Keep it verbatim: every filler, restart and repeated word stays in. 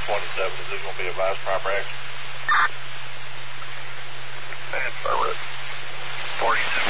twenty-seven, is this going to be advised proper action? Affirmative. forty-seven.